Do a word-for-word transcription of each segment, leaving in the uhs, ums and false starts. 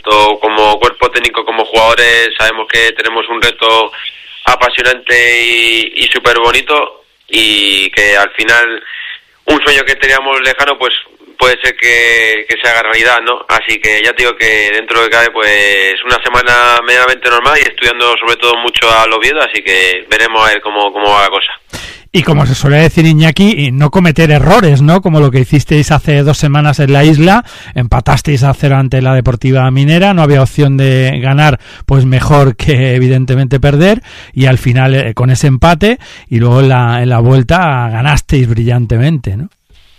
tanto como cuerpo técnico como jugadores sabemos que tenemos un reto apasionante y, y súper bonito, y que al final un sueño que teníamos lejano pues puede ser que, que se haga realidad, ¿no? Así que ya te digo que dentro de lo que cabe pues una semana medianamente normal y estudiando sobre todo mucho al Oviedo, así que veremos a ver cómo, cómo va la cosa. Y como se suele decir, Iñaki, no cometer errores, ¿no? Como lo que hicisteis hace dos semanas en la isla, empatasteis a cero ante la Deportiva Minera, no había opción de ganar, pues mejor que evidentemente perder, y al final eh, con ese empate, y luego en la, en la vuelta ganasteis brillantemente, ¿no?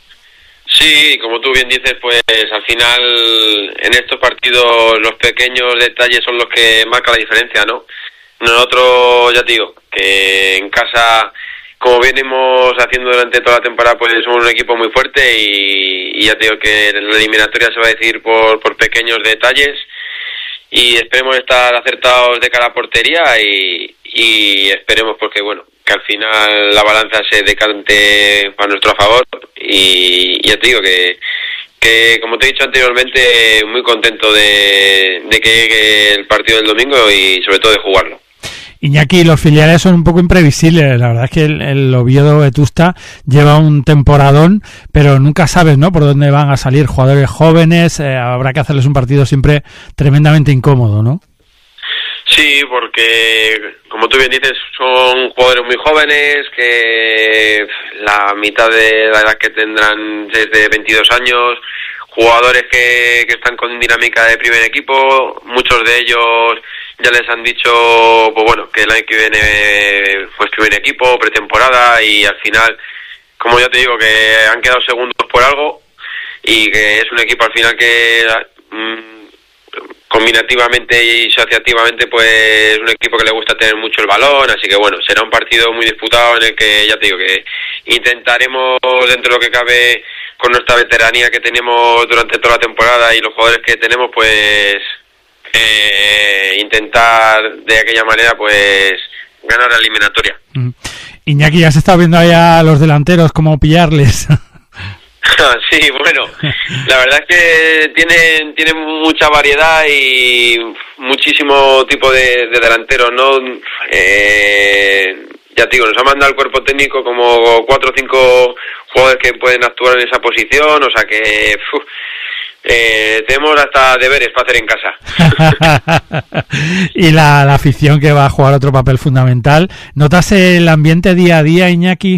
Sí, como tú bien dices, pues al final en estos partidos los pequeños detalles son los que marcan la diferencia, ¿no? Nosotros, ya te digo, que en casa, como venimos haciendo durante toda la temporada, pues somos un equipo muy fuerte y, y ya te digo que la eliminatoria se va a decidir por, por pequeños detalles, y esperemos estar acertados de cara a portería y, y esperemos porque, bueno, que al final la balanza se decante para nuestro favor, y, y ya te digo que, que, como te he dicho anteriormente, muy contento de, de que llegue el partido del domingo y sobre todo de jugarlo. Iñaki, los filiales son un poco imprevisibles, la verdad es que el, el Oviedo Vetusta lleva un temporadón, pero nunca sabes, ¿no?, por dónde van a salir jugadores jóvenes, eh, habrá que hacerles un partido siempre tremendamente incómodo, ¿no? Sí, porque como tú bien dices, son jugadores muy jóvenes, que la mitad de la edad que tendrán es de veintidós años, jugadores que, que están con dinámica de primer equipo, muchos de ellos ya les han dicho, pues bueno, que el año que viene pues primer equipo, pretemporada, y al final, como ya te digo, que han quedado segundos por algo, y que es un equipo al final que mmm, combinativamente y asociativamente pues es un equipo que le gusta tener mucho el balón, así que bueno, será un partido muy disputado en el que ya te digo que intentaremos dentro de lo que cabe con nuestra veteranía que tenemos durante toda la temporada y los jugadores que tenemos pues eh, intentar de aquella manera pues ganar la eliminatoria. Mm. Iñaki, ya se está viendo allá a los delanteros cómo pillarles. Sí, bueno, la verdad es que tienen tienen mucha variedad y muchísimo tipo de, de delanteros, ¿no? Eh, ya te digo, nos ha mandado el cuerpo técnico como cuatro o cinco jugadores que pueden actuar en esa posición, o sea que uf, eh, tenemos hasta deberes para hacer en casa. Y la, la afición, que va a jugar otro papel fundamental. ¿Notas el ambiente día a día, Iñaki?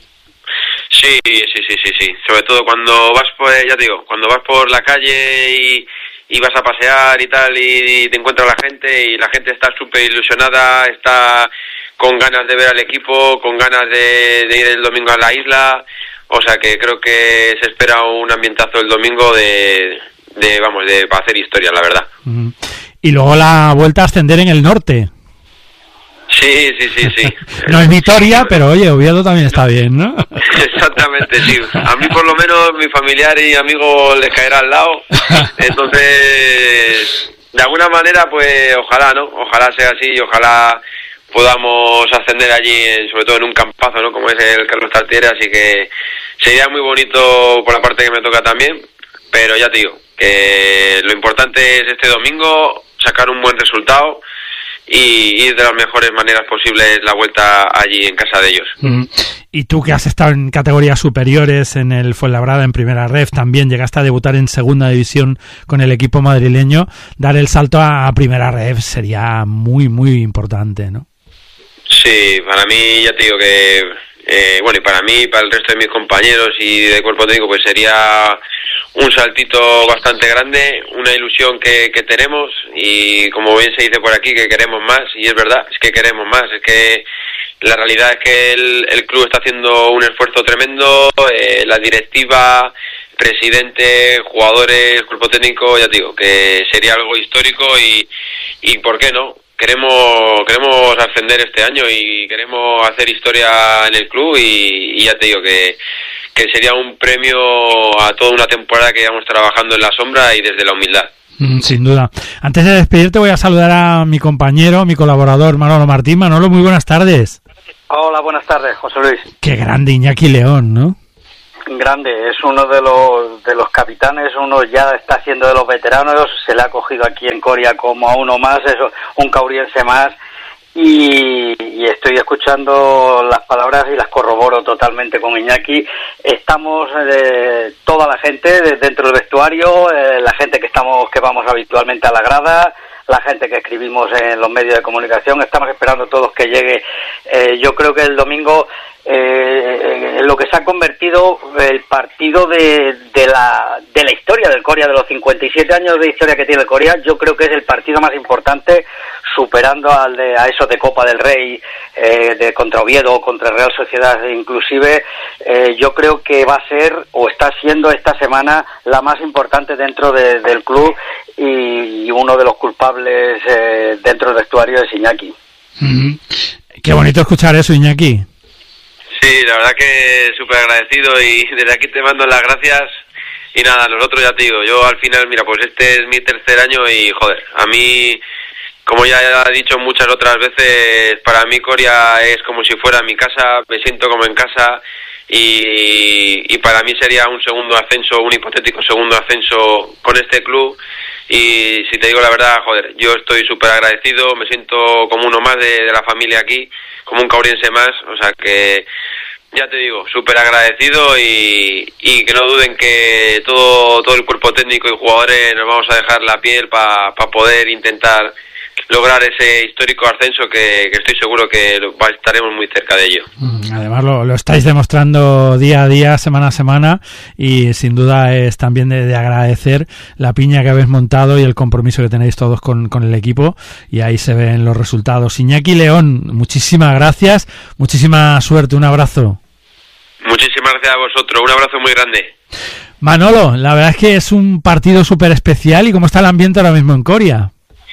Sí, sí, sí, sí, sí. Sobre todo cuando vas por, ya te digo, cuando vas por la calle y, y vas a pasear y tal, y, y te encuentras la gente, y la gente está súper ilusionada, está con ganas de ver al equipo, con ganas de, de ir el domingo a la isla, o sea que creo que se espera un ambientazo el domingo de, de vamos, de para hacer historia, la verdad. Mm. Y luego la vuelta a ascender en el norte. Sí, sí, sí, sí. No es Vitoria, pero oye, Oviedo también está bien, ¿no? Exactamente, sí. A mí por lo menos mi familiar y amigo les caerá al lado. Entonces, de alguna manera, pues ojalá, ¿no? Ojalá sea así y ojalá podamos ascender allí, en, sobre todo en un campazo, ¿no? Como es el Carlos Tartiere, así que sería muy bonito por la parte que me toca también. Pero ya te digo, que lo importante es este domingo sacar un buen resultado y ir de las mejores maneras posibles la vuelta allí en casa de ellos. Mm. Y tú, que has estado en categorías superiores, en el Fuenlabrada, en Primera Ref, también llegaste a debutar en Segunda División con el equipo madrileño, dar el salto a Primera Ref sería muy, muy importante, ¿no? Sí, para mí, ya te digo que, eh, bueno, y para mí, para el resto de mis compañeros y de cuerpo técnico, pues sería un saltito bastante grande, una ilusión que, que tenemos, y como bien se dice por aquí, que queremos más, y es verdad, es que queremos más, es que la realidad es que el, el club está haciendo un esfuerzo tremendo, eh, la directiva, presidente, jugadores, cuerpo técnico, ya te digo, que sería algo histórico y, y ¿por qué no? Queremos queremos ascender este año y queremos hacer historia en el club y, y ya te digo que que sería un premio a toda una temporada que llevamos trabajando en la sombra y desde la humildad. Mm, sin duda. Antes de despedirte voy a saludar a mi compañero, mi colaborador Manolo Martín. Manolo, muy buenas tardes. Hola, buenas tardes, José Luis. Qué grande Iñaki León, ¿no? Grande, es uno de los de los capitanes, uno ya está siendo de los veteranos, se le ha cogido aquí en Coria como a uno más, eso, un cauriense más, y, y estoy escuchando las palabras y las corroboro totalmente con Iñaki. Estamos eh, toda la gente de, dentro del vestuario, eh, la gente que estamos que vamos habitualmente a la grada, la gente que escribimos en los medios de comunicación, estamos esperando todos que llegue. Eh, yo creo que el domingo eh, en lo que se ha convertido el partido de, de la de la historia del Coria, de los cincuenta y siete años de historia que tiene el Coria, yo creo que es el partido más importante, superando al de a esos de Copa del Rey, eh, de contra Oviedo, contra Real Sociedad inclusive. Eh, yo creo que va a ser o está siendo esta semana la más importante dentro de, del club, y, y uno de los culpables eh, dentro del vestuario es Iñaki. Mm-hmm. Qué bonito escuchar eso, Iñaki. Sí, la verdad que súper agradecido, y desde aquí te mando las gracias. Y nada, nosotros ya te digo, yo al final, mira, pues este es mi tercer año y joder, a mí, como ya he dicho muchas otras veces, para mí Coria es como si fuera mi casa, me siento como en casa, y, y para mí sería un segundo ascenso, un hipotético segundo ascenso con este club. Y si te digo la verdad, joder, yo estoy súper agradecido, me siento como uno más de, de la familia aquí, como un cauriense más, o sea que ya te digo, súper agradecido, y, y que no duden que todo todo el cuerpo técnico y jugadores nos vamos a dejar la piel para pa poder intentar lograr ese histórico ascenso que, que estoy seguro que estaremos muy cerca de ello. Además lo, lo estáis demostrando día a día, semana a semana, y sin duda es también de, de agradecer la piña que habéis montado y el compromiso que tenéis todos con, con el equipo, y ahí se ven los resultados. Iñaki León, muchísimas gracias, muchísima suerte, un abrazo. Muchísimas gracias a vosotros, un abrazo muy grande. Manolo, la verdad es que es un partido súper especial. ¿Y cómo está el ambiente ahora mismo en Coria?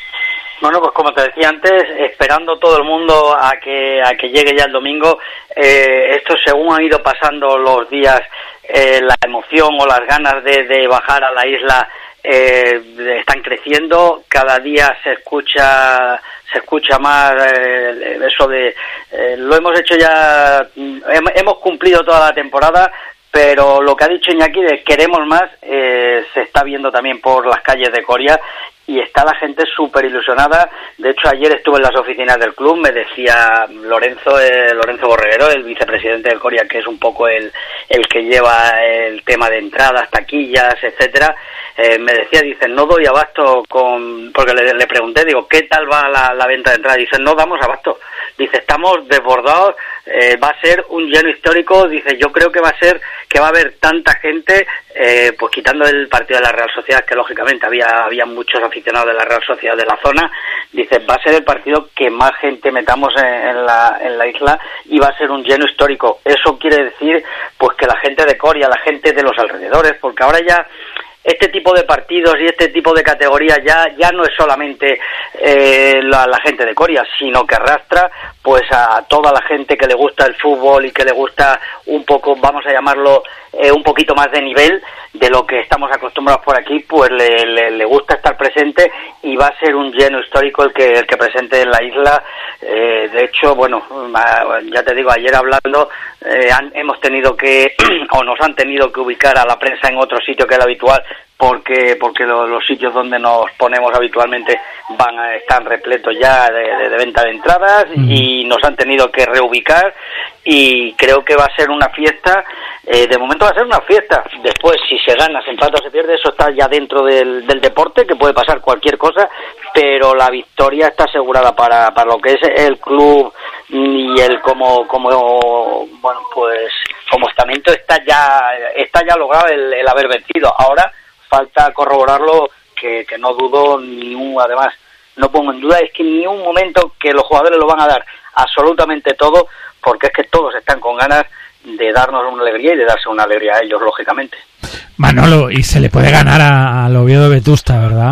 Bueno, pues como te decía antes, esperando todo el mundo a que a que llegue ya el domingo. Eh, esto, según han ido pasando los días, eh, la emoción o las ganas de, de bajar a la isla eh, están creciendo. Cada día se escucha se escucha más eh, eso de eh, lo hemos hecho ya, hemos cumplido toda la temporada, pero lo que ha dicho Iñaki de queremos más eh, se está viendo también por las calles de Coria, y está la gente súper ilusionada. De hecho, ayer estuve en las oficinas del club, me decía Lorenzo eh, Lorenzo Borreguero, el vicepresidente del Coria, que es un poco el, el que lleva el tema de entradas, taquillas, etcétera. Eh, me decía, dice, no doy abasto con... Porque le, le pregunté, digo, ¿qué tal va la, la venta de entradas? Dice, no damos abasto. Dice, estamos desbordados, eh, va a ser un lleno histórico. Dice, yo creo que va a ser, que va a haber tanta gente, eh, pues quitando el partido de la Real Sociedad, que lógicamente había, había muchos aficionados de la Real Sociedad de la zona. Dice, va a ser el partido que más gente metamos en, en la, en la isla, y va a ser un lleno histórico. Eso quiere decir, pues que la gente de Coria, la gente de los alrededores, porque ahora ya este tipo de partidos y este tipo de categorías ya ya no es solamente eh, la, la gente de Coria, sino que arrastra pues a toda la gente que le gusta el fútbol y que le gusta un poco, vamos a llamarlo, eh, un poquito más de nivel de lo que estamos acostumbrados por aquí, pues le, le, le gusta estar presente, y va a ser un lleno histórico el que el que presente en la isla. Eh, de hecho, bueno, ya te digo, ayer hablando eh, han, hemos tenido que o nos han tenido que ubicar a la prensa en otro sitio que el habitual, porque porque lo, los sitios donde nos ponemos habitualmente van a, están repletos ya de, de, de venta de entradas, mm. y nos han tenido que reubicar, y creo que va a ser una fiesta. Eh, de momento va a ser una fiesta. Después, si se gana, se empata o se pierde, eso está ya dentro del, del deporte, que puede pasar cualquier cosa, pero la victoria está asegurada para, para lo que es el club, y el como como bueno pues como estamento está ya está ya logrado el, el haber vencido. Ahora falta corroborarlo, que, que no dudo ni un, además no pongo en duda, es que ni un momento que los jugadores lo van a dar absolutamente todo, porque es que todos están con ganas de darnos una alegría y de darse una alegría a ellos, lógicamente. Manolo, y se le puede ganar al Oviedo de Vetusta, ¿verdad?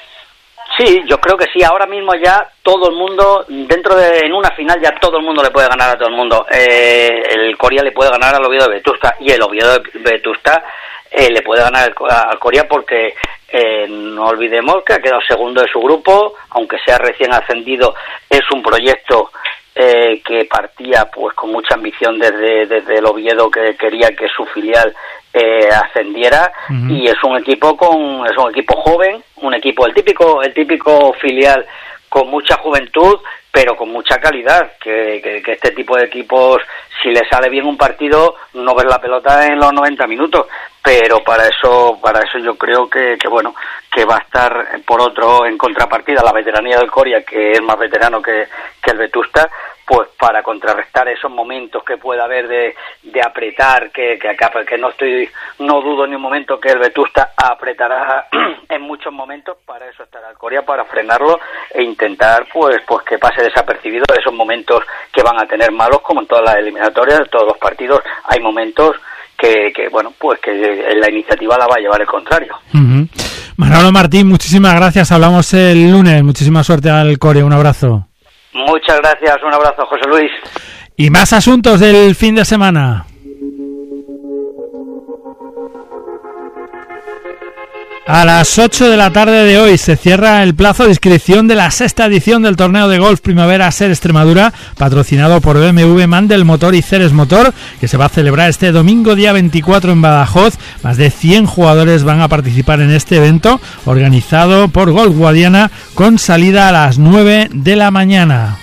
Sí, yo creo que sí. Ahora mismo ya todo el mundo, dentro de en una final ya todo el mundo le puede ganar a todo el mundo. Eh, el Coria le puede ganar al Oviedo de Vetusta, y el Oviedo de Vetusta eh, le puede ganar al Coria, porque eh, no olvidemos que ha quedado segundo de su grupo, aunque sea recién ascendido, es un proyecto eh, que partía pues con mucha ambición desde, desde el Oviedo, que quería que su filial eh, ascendiera, uh-huh. y es un equipo con es un equipo joven, un equipo el típico el típico filial con mucha juventud, pero con mucha calidad, que, que, que este tipo de equipos, si le sale bien un partido, no ves la pelota en los noventa minutos, pero para eso para eso yo creo que, que bueno, que va a estar por otro, en contrapartida, la veteranía del Coria, que es más veterano que, que el Vetusta, pues para contrarrestar esos momentos que pueda haber de, de apretar, que, que acá, que no estoy, no dudo ni un momento que el Vetusta apretará en muchos momentos, para eso estará el Coria, para frenarlo e intentar pues pues que pase desapercibido esos momentos que van a tener malos, como en todas las eliminatorias, en todos los partidos, hay momentos que, que bueno, pues que la iniciativa la va a llevar el contrario. Uh-huh. Manolo Martín, muchísimas gracias, hablamos el lunes, muchísima suerte al Coria, un abrazo. Muchas gracias, un abrazo, José Luis. Y más asuntos del fin de semana. A las ocho de la tarde de hoy se cierra el plazo de inscripción de la sexta edición del torneo de golf Primavera Ser Extremadura, patrocinado por B M W, Mandel Motor y Ceres Motor, que se va a celebrar este domingo día veinticuatro en Badajoz. Más de cien jugadores van a participar en este evento, organizado por Golf Guadiana, con salida a las nueve de la mañana.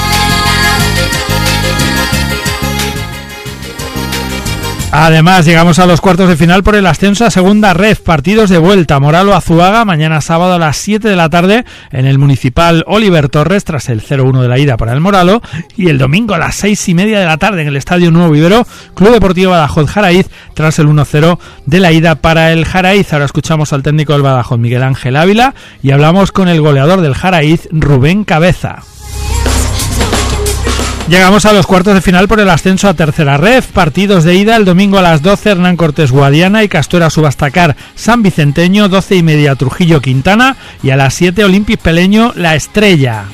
Además, llegamos a los cuartos de final por el ascenso a Segunda Ref, partidos de vuelta. Moralo-Azuaga, mañana sábado a las siete de la tarde en el Municipal Oliver Torres, tras el cero uno de la ida para el Moralo, y el domingo a las seis y media de la tarde en el Estadio Nuevo Vivero, Club Deportivo Badajoz Jaraíz, tras el uno cero de la ida para el Jaraíz. Ahora escuchamos al técnico del Badajoz, Miguel Ángel Ávila, y hablamos con el goleador del Jaraíz, Rubén Cabeza. Llegamos a los cuartos de final por el ascenso a Tercera Ref, partidos de ida el domingo a las doce, Hernán Cortés Guadiana y Castuera Subastacar San Vicenteño, doce y media Trujillo Quintana, y a las siete Olympic Peleño La Estrella.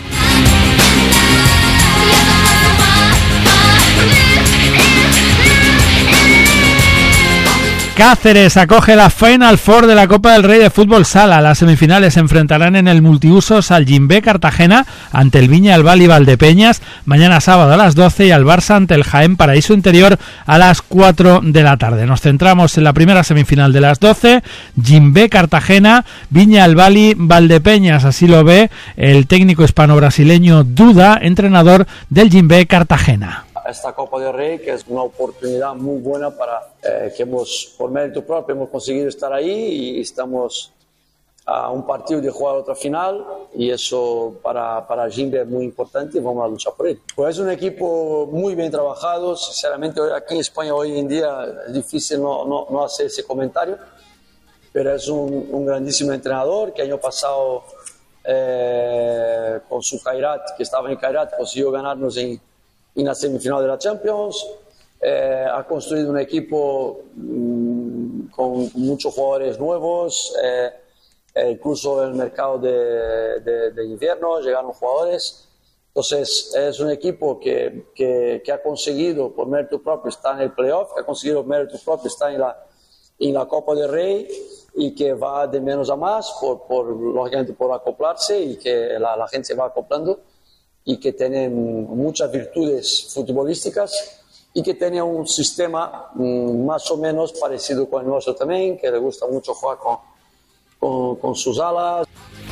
Cáceres acoge la Final Four de la Copa del Rey de Fútbol Sala. Las semifinales se enfrentarán en el multiusos al Jimbe Cartagena ante el Viña El Val y Valdepeñas mañana sábado a las doce, y al Barça ante el Jaén Paraíso Interior a las cuatro de la tarde. Nos centramos en la primera semifinal de las doce, Jimbe Cartagena, Viña El Val y Valdepeñas. Así lo ve el técnico hispano-brasileño Duda, entrenador del Jimbe Cartagena. Esta Copa del Rey, que es una oportunidad muy buena para eh, que hemos, por mérito propio, hemos conseguido estar ahí, y estamos a un partido de jugar otra final, y eso para, para Jimbe es muy importante y vamos a luchar por él. Pues es un equipo muy bien trabajado, sinceramente aquí en España hoy en día es difícil no, no, no hacer ese comentario, pero es un, un grandísimo entrenador que el año pasado eh, con su Kairat, que estaba en Kairat, consiguió ganarnos en en la semifinal de la Champions. Eh, ha construido un equipo mmm, con muchos jugadores nuevos, eh, eh, incluso en el mercado de, de, de invierno llegaron jugadores. Entonces es un equipo que, que, que ha conseguido por mérito propio estar en el playoff, que ha conseguido por mérito propio estar en la, en la Copa del Rey, y que va de menos a más por, por, lógicamente por acoplarse, y que la, la gente se va acoplando, y que tienen muchas virtudes futbolísticas, y que tiene un sistema mmm, más o menos parecido con el nuestro también, que le gusta mucho jugar con, con, con sus alas.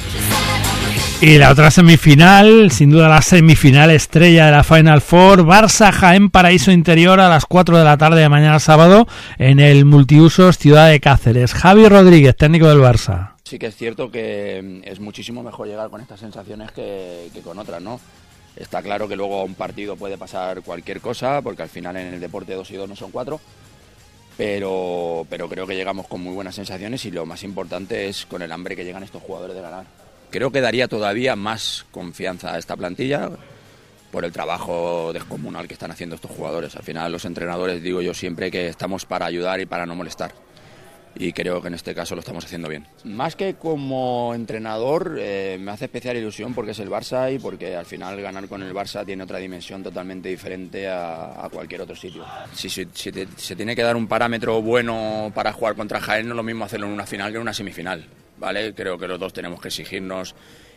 Y la otra semifinal, sin duda la semifinal estrella de la Final Four, Barça Jaén Paraíso Interior a las cuatro de la tarde de mañana sábado en el multiusos Ciudad de Cáceres. Javi Rodríguez, técnico del Barça. Sí que es cierto que es muchísimo mejor llegar con estas sensaciones que, que con otras, ¿no? Está claro que luego a un partido puede pasar cualquier cosa, porque al final en el deporte dos y dos no son cuatro, pero, pero creo que llegamos con muy buenas sensaciones, y lo más importante es con el hambre que llegan estos jugadores de ganar. Creo que daría todavía más confianza a esta plantilla por el trabajo descomunal que están haciendo estos jugadores. Al final los entrenadores, digo yo siempre, que estamos para ayudar y para no molestar, y creo que en este caso lo estamos haciendo bien. Más que como entrenador, eh, me hace especial ilusión porque es el Barça, y porque al final ganar con el Barça tiene otra dimensión totalmente diferente a, a cualquier otro sitio. Si, si, si te, se tiene que dar un parámetro bueno para jugar contra Jaén, no es lo mismo hacerlo en una final que en una semifinal, ¿vale? Creo que los dos tenemos que exigirnos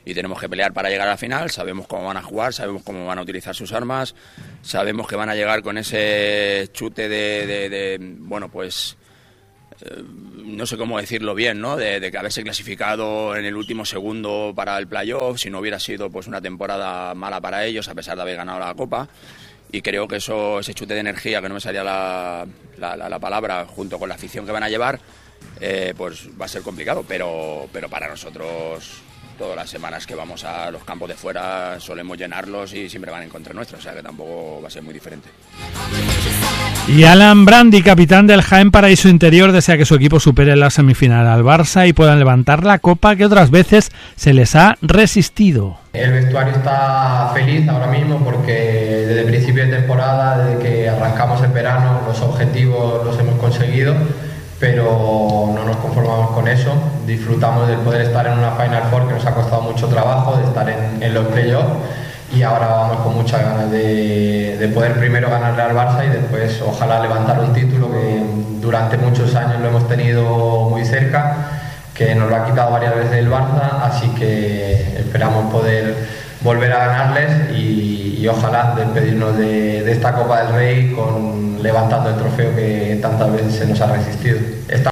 y tenemos que pelear para llegar a la final. Sabemos cómo van a jugar, sabemos cómo van a utilizar sus armas, sabemos que van a llegar con ese chute de, de, de bueno, pues eh, no sé cómo decirlo bien, ¿no? De, de haberse clasificado en el último segundo para el playoff, si no hubiera sido pues una temporada mala para ellos, a pesar de haber ganado la Copa. Y creo que eso, ese chute de energía, que no me salía la, la, la, la palabra, junto con la afición que van a llevar, eh, pues va a ser complicado, pero, pero para nosotros todas las semanas que vamos a los campos de fuera solemos llenarlos y siempre van en contra nuestro, o sea que tampoco va a ser muy diferente. Y Alan Brandi, capitán del Jaén Paraíso Interior, desea que su equipo supere la semifinal al Barça y puedan levantar la copa que otras veces se les ha resistido. El vestuario está feliz ahora mismo porque desde el principio de temporada, desde que arrancamos el verano, los objetivos los hemos conseguido, pero no nos conformamos con eso. Disfrutamos del poder estar en una Final Four que nos ha costado mucho trabajo, de estar en, en los playoffs, y ahora vamos con muchas ganas de, de poder primero ganarle al Barça y después ojalá levantar un título que durante muchos años lo hemos tenido muy cerca, que nos lo ha quitado varias veces el Barça, así que esperamos poder volver a ganarles y, y ojalá despedirnos de, de esta Copa del Rey con levantando el trofeo que tantas veces se nos ha resistido. Esta...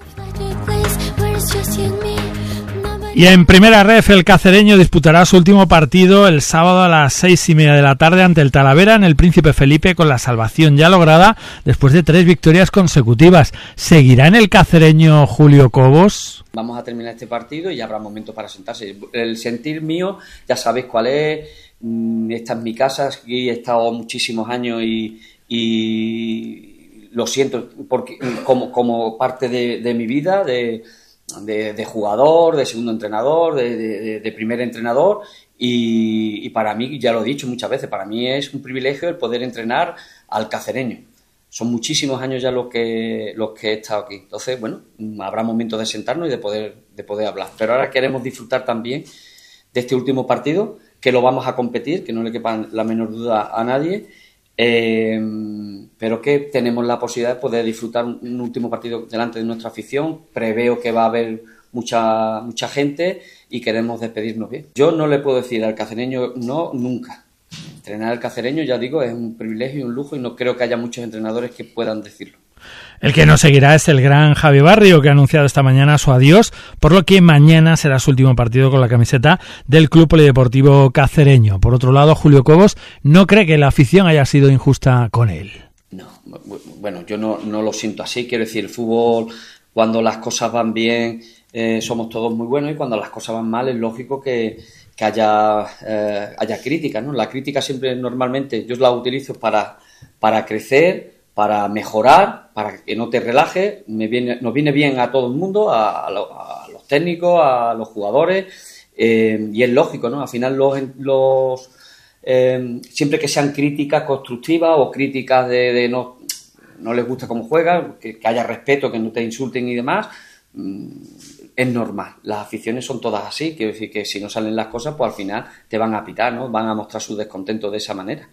Y en Primera Ref, el cacereño disputará su último partido el sábado a las seis y media de la tarde ante el Talavera en el Príncipe Felipe, con la salvación ya lograda después de tres victorias consecutivas. ¿Seguirá en el cacereño Julio Cobos? Vamos a terminar este partido y ya habrá momentos para sentarse. El sentir mío, ya sabéis cuál es. Esta es mi casa, aquí he estado muchísimos años y, y lo siento porque como, como parte de, de mi vida, de... De, de jugador, de segundo entrenador, de, de, de primer entrenador y, y para mí, ya lo he dicho muchas veces, para mí es un privilegio el poder entrenar al cacereño. Son muchísimos años ya los que, los que he estado aquí. Entonces, bueno, habrá momentos de sentarnos y de poder, de poder hablar. Pero ahora queremos disfrutar también de este último partido, que lo vamos a competir, que no le quepa la menor duda a nadie. Eh, pero que tenemos la posibilidad de poder disfrutar un último partido delante de nuestra afición. Preveo que va a haber mucha mucha gente y queremos despedirnos bien. Yo no le puedo decir al cacereño no nunca. Entrenar al cacereño, ya digo, es un privilegio y un lujo y no creo que haya muchos entrenadores que puedan decirlo. El que no seguirá es el gran Javi Barrio, que ha anunciado esta mañana su adiós, por lo que mañana será su último partido con la camiseta del Club Polideportivo Cacereño. Por otro lado, Julio Cobos no cree que la afición haya sido injusta con él. No, bueno, yo no, no lo siento así. Quiero decir, el fútbol, cuando las cosas van bien, eh, somos todos muy buenos, y cuando las cosas van mal es lógico que, que haya, eh, haya críticas, ¿no? La crítica siempre, normalmente, yo la utilizo para, para crecer, para mejorar, para que no te relajes. Me viene, nos viene bien a todo el mundo, a, a, lo, a los técnicos, a los jugadores, eh, y es lógico, ¿no? Al final los, los eh, siempre que sean críticas constructivas o críticas de, de no, no les gusta cómo juegan, que, que haya respeto, que no te insulten y demás, mm, es normal. Las aficiones son todas así, quiero decir que si no salen las cosas, pues al final te van a pitar, ¿no? Van a mostrar su descontento de esa manera.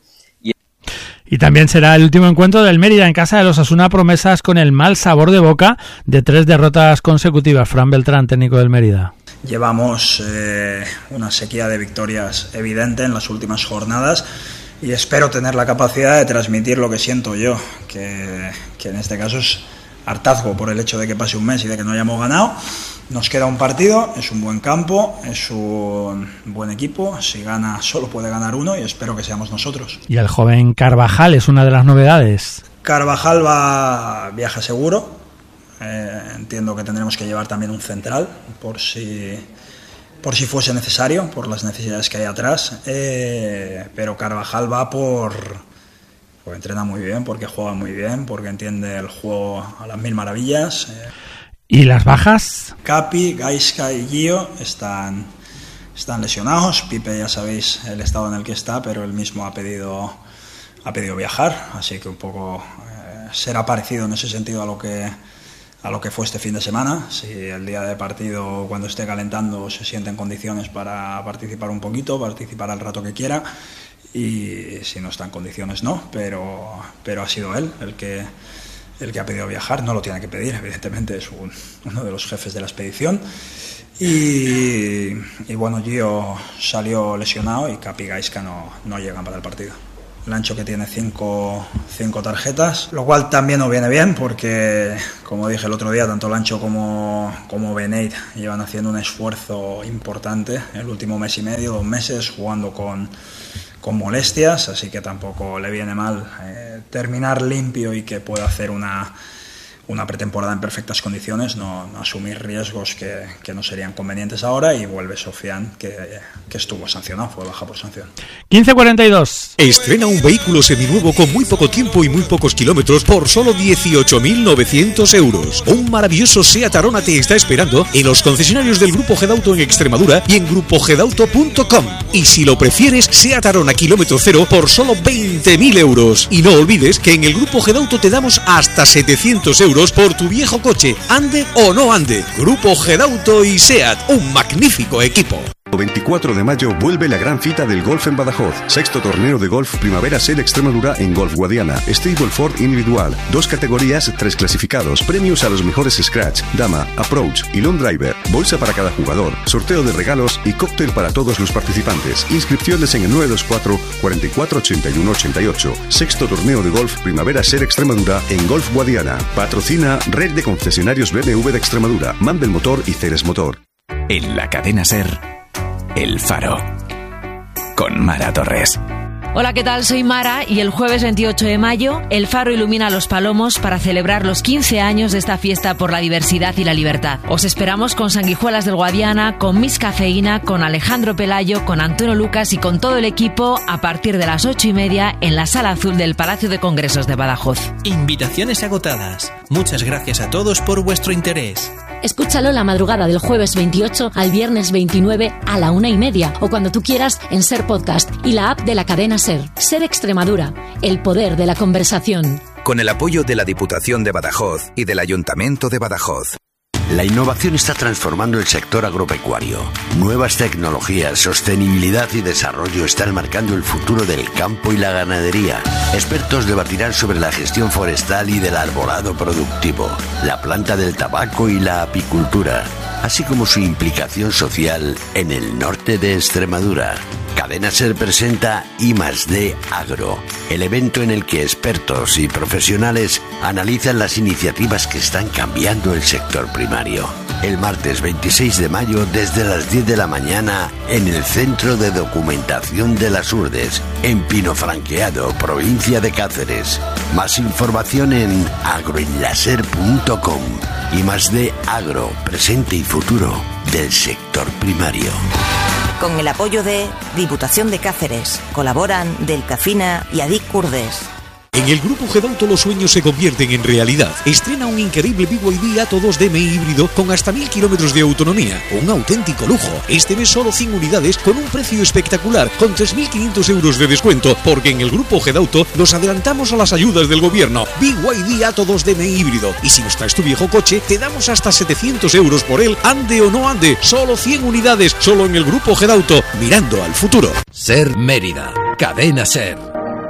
Y también será el último encuentro del Mérida en casa de los Osasuna Promesas, con el mal sabor de boca de tres derrotas consecutivas. Fran Beltrán, técnico del Mérida. Llevamos eh, una sequía de victorias evidente en las últimas jornadas y espero tener la capacidad de transmitir lo que siento yo, que, que en este caso es hartazgo por el hecho de que pase un mes y de que no hayamos ganado. Nos queda un partido, es un buen campo, es un buen equipo, si gana solo puede ganar uno y espero que seamos nosotros. Y el joven Carvajal es una de las novedades. Carvajal va viaja seguro, eh, entiendo que tendremos que llevar también un central por si, por si fuese necesario, por las necesidades que hay atrás, eh, pero Carvajal va por... porque entrena muy bien, porque juega muy bien, porque entiende el juego a las mil maravillas. Eh. ¿Y las bajas? Capi, Gaisca y Gio están, están lesionados. Pipe, ya sabéis el estado en el que está, pero él mismo ha pedido, ha pedido viajar, así que un poco eh, será parecido en ese sentido a lo que a lo que fue este fin de semana. Si el día de partido, cuando esté calentando, se siente en condiciones para participar un poquito, participar al rato que quiera, y si no está en condiciones no, pero, pero ha sido él el que el que ha pedido viajar. No lo tiene que pedir, evidentemente es un, uno de los jefes de la expedición, Y, y bueno, Gio salió lesionado y Capi y Gaisca no, no llegan para el partido. Lancho que tiene cinco, cinco tarjetas, lo cual también nos viene bien porque, como dije el otro día, tanto Lancho como, como Beneit llevan haciendo un esfuerzo importante el último mes y medio, dos meses, jugando con, con molestias, así que tampoco le viene mal eh, terminar limpio y que pueda hacer una, una pretemporada en perfectas condiciones, no, no asumir riesgos que, que no serían convenientes ahora, y vuelve Sofian, que, que estuvo sancionado, fue baja por sanción. quince cuarenta y dos. Estrena un vehículo seminuevo con muy poco tiempo y muy pocos kilómetros por solo dieciocho mil novecientos euros. Un maravilloso Seat Arona te está esperando en los concesionarios del Grupo Gedauto en Extremadura y en grupo gedauto punto com. Y si lo prefieres, Seat Arona kilómetro cero por solo veinte mil euros. Y no olvides que en el Grupo Gedauto te damos hasta setecientos euros por tu viejo coche, ande o no ande. Grupo Gedauto y Seat, un magnífico equipo. veinticuatro de mayo vuelve la gran cita del golf en Badajoz. Sexto torneo de golf Primavera Ser Extremadura en Golf Guadiana. Stableford individual. Dos categorías, tres clasificados. Premios a los mejores Scratch, Dama, Approach y Long Driver. Bolsa para cada jugador. Sorteo de regalos y cóctel para todos los participantes. Inscripciones en el nueve dos cuatro, cuatro cuatro, ocho uno ocho ocho. Sexto torneo de golf Primavera Ser Extremadura en Golf Guadiana. Patrocina Red de Concesionarios B M W de Extremadura, Mandel Motor y Ceres Motor. En la cadena Ser, El Faro, con Mara Torres. Hola, ¿qué tal? Soy Mara y el jueves veintiocho de mayo El Faro ilumina Los Palomos para celebrar los quince años de esta fiesta por la diversidad y la libertad. Os esperamos con Sanguijuelas del Guadiana, con Miss Cafeína, con Alejandro Pelayo, con Antonio Lucas y con todo el equipo a partir de las ocho y media en la Sala Azul del Palacio de Congresos de Badajoz. Invitaciones agotadas. Muchas gracias a todos por vuestro interés. Escúchalo la madrugada del jueves veintiocho al viernes veintinueve a la una y media o cuando tú quieras en Ser Podcast y la app de la cadena Ser. Ser Extremadura, el poder de la conversación. Con el apoyo de la Diputación de Badajoz y del Ayuntamiento de Badajoz. La innovación está transformando el sector agropecuario. Nuevas tecnologías, sostenibilidad y desarrollo están marcando el futuro del campo y la ganadería. Expertos debatirán sobre la gestión forestal y del arbolado productivo, la planta del tabaco y la apicultura, así como su implicación social en el norte de Extremadura. Cadena Ser presenta I más D Agro, el evento en el que expertos y profesionales analizan las iniciativas que están cambiando el sector primario. El martes veintiséis de mayo desde las diez de la mañana en el Centro de Documentación de las Urdes, en Pinofranqueado, provincia de Cáceres. Más información en agroenlaser punto com. I más D Agro, presente y futuro del sector primario. Con el apoyo de Diputación de Cáceres, colaboran Delcafina y Adic Curdes. En el Grupo Gedauto los sueños se convierten en realidad. Estrena un increíble B Y D Atto dos D M I híbrido con hasta mil kilómetros de autonomía. Un auténtico lujo. Este mes solo cien unidades con un precio espectacular, con tres mil quinientos euros de descuento, porque en el Grupo Gedauto nos adelantamos a las ayudas del gobierno. B Y D Atto dos D M I híbrido. Y si nos traes tu viejo coche, te damos hasta setecientos euros por él, ande o no ande. Solo cien unidades, solo en el Grupo Gedauto, mirando al futuro. Ser Mérida. Cadena Ser.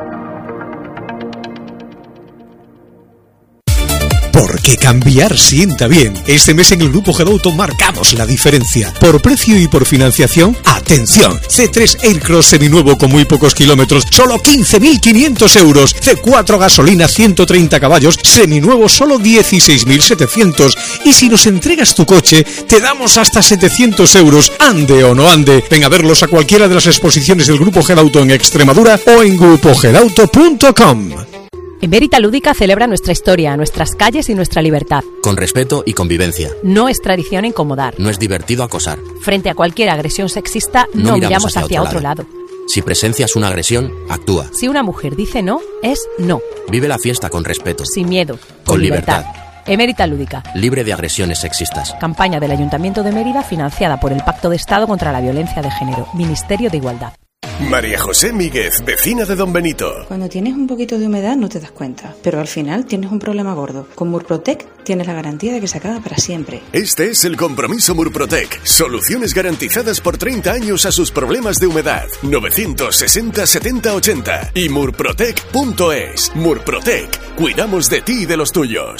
Porque cambiar sienta bien. Este mes en el Grupo Gedauto marcamos la diferencia. Por precio y por financiación, ¡atención! C tres Aircross seminuevo con muy pocos kilómetros, solo quince mil quinientos euros. C cuatro gasolina ciento treinta caballos, seminuevo solo dieciséis mil setecientos. Y si nos entregas tu coche, te damos hasta setecientos euros. Ande o no ande. Ven a verlos a cualquiera de las exposiciones del Grupo Gedauto en Extremadura o en grupo gedauto punto com. Emérita Lúdica celebra nuestra historia, nuestras calles y nuestra libertad. Con respeto y convivencia. No es tradición incomodar. No es divertido acosar. Frente a cualquier agresión sexista, no, no miramos, miramos hacia, hacia otro, otro lado. lado. Si presencias una agresión, actúa. Si una mujer dice no, es no. Vive la fiesta con respeto. Sin miedo. Con, con libertad. libertad. Emérita Lúdica. Libre de agresiones sexistas. Campaña del Ayuntamiento de Mérida financiada por el Pacto de Estado contra la Violencia de Género. Ministerio de Igualdad. María José Míguez, vecina de Don Benito. Cuando tienes un poquito de humedad no te das cuenta, pero al final tienes un problema gordo. Con Murprotec tienes la garantía de que se acaba para siempre. Este es el compromiso Murprotec. Soluciones garantizadas por treinta años a sus problemas de humedad. novecientos sesenta, setenta, ochenta y murprotec punto es. Murprotec. Cuidamos de ti y de los tuyos.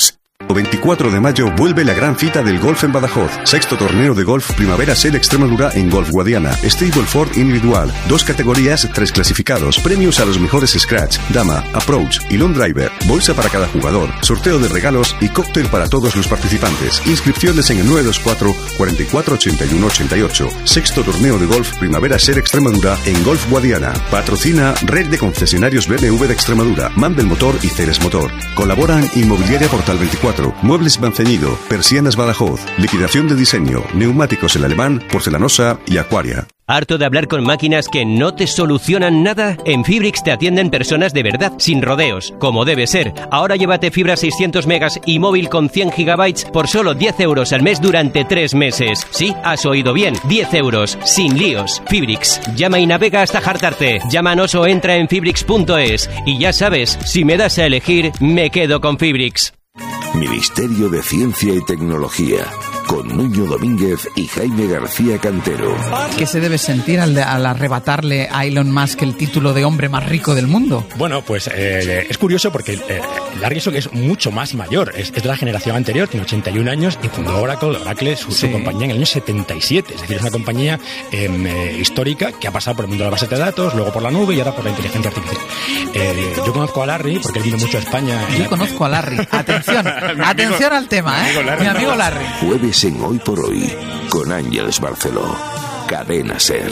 El veinticuatro de mayo vuelve la gran cita del golf en Badajoz. Sexto torneo de golf Primavera Ser Extremadura en Golf Guadiana. Stableford individual. Dos categorías, tres clasificados. Premios a los mejores scratch, dama, approach y long driver. Bolsa para cada jugador. Sorteo de regalos y cóctel para todos los participantes. Inscripciones en el nueve dos cuatro, cuarenta y cuatro, ochenta y uno, ochenta y ocho. Sexto torneo de golf Primavera Ser Extremadura en Golf Guadiana. Patrocina Red de Concesionarios B M W de Extremadura, Mandel Motor y Ceres Motor. Colaboran Inmobiliaria Portal veinticuatro. Muebles Manceñido, Persianas Badajoz, liquidación de diseño, neumáticos El Alemán, Porcelanosa y Aquaria. ¿Harto de hablar con máquinas que no te solucionan nada? En Fibrix te atienden personas de verdad, sin rodeos, como debe ser. Ahora llévate fibra seiscientos megas y móvil con cien gigabytes por solo diez euros al mes durante tres meses. Sí, has oído bien, diez euros, sin líos. Fibrix. Llama y navega hasta hartarte. Llámanos o entra en fibrix punto es. Y ya sabes, si me das a elegir, me quedo con Fibrix. Ministerio de Ciencia y Tecnología, con Nuño Domínguez y Jaime García Cantero. ¿Qué se debe sentir al, de, al arrebatarle a Elon Musk el título de hombre más rico del mundo? Bueno, pues eh, es curioso porque eh, Larry Ellison es mucho más mayor, es, es de la generación anterior, tiene ochenta y un años y fundó Oracle, Oracle su, sí. su compañía en el año setenta y siete, es decir, es una compañía eh, eh, histórica que ha pasado por el mundo de la base de datos, luego por la nube y ahora por la inteligencia artificial. Eh, yo conozco a Larry porque él vino mucho a España. Yo la... conozco a Larry, atención, atención al tema, ¿eh? Mi amigo Larry. Jueves en Hoy por Hoy, con Ángeles Barceló. Cadena Ser.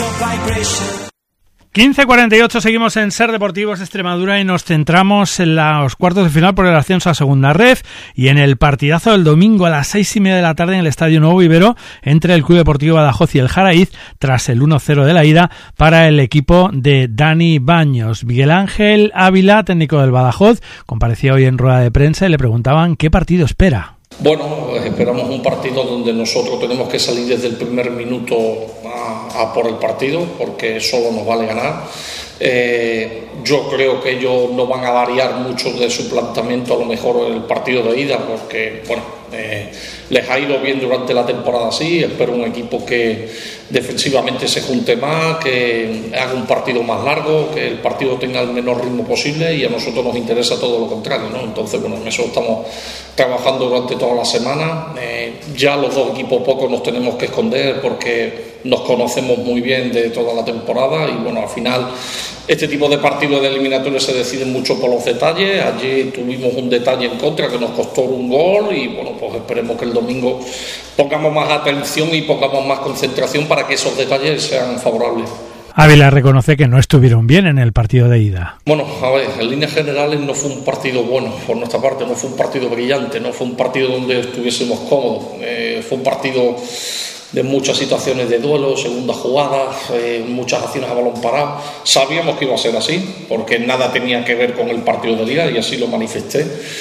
quince cuarenta y ocho, seguimos en Ser Deportivos Extremadura y nos centramos en los cuartos de final por el ascenso a Segunda Ref y en el partidazo del domingo a las seis y media de la tarde en el Estadio Nuevo Vivero entre el Club Deportivo Badajoz y el Jaraíz tras el uno cero de la ida para el equipo de Dani Baños. Miguel Ángel Ávila, técnico del Badajoz, comparecía hoy en rueda de prensa y le preguntaban qué partido espera. Bueno, esperamos un partido donde nosotros tenemos que salir desde el primer minuto a, a por el partido, porque solo nos vale ganar. Eh, yo creo que ellos no van a variar mucho de su planteamiento a lo mejor en el partido de ida, porque bueno, eh, les ha ido bien durante la temporada así. Espero un equipo que defensivamente se junte más, que haga un partido más largo, que el partido tenga el menor ritmo posible, y a nosotros nos interesa todo lo contrario, ¿no? Entonces, bueno, en eso estamos trabajando durante toda la semana. Eh, ya los dos equipos poco nos tenemos que esconder porque nos conocemos muy bien de toda la temporada y bueno, al final este tipo de partidos de eliminatorios se deciden mucho por los detalles. Allí tuvimos un detalle en contra que nos costó un gol y bueno, pues esperemos que el domingo pongamos más atención y pongamos más concentración para que esos detalles sean favorables. Ávila reconoce que no estuvieron bien en el partido de ida. Bueno, a ver, en líneas generales no fue un partido bueno por nuestra parte, no fue un partido brillante, no fue un partido donde estuviésemos cómodos, eh, fue un partido de muchas situaciones de duelo, segundas jugadas, eh, muchas acciones a balón parado. Sabíamos que iba a ser así, porque nada tenía que ver con el partido de liga y así lo manifesté.